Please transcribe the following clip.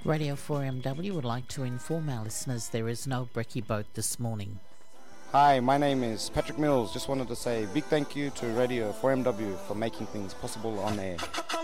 Radio 4MW would like to inform our listeners there is no brekkie boat this morning. Hi, my name is Patrick Mills. Just wanted to say a big thank you to Radio 4MW for making things possible on air.